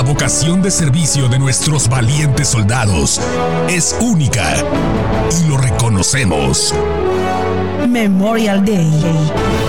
vocación de servicio de nuestros valientes soldados es única y lo reconocemos. Memorial Day.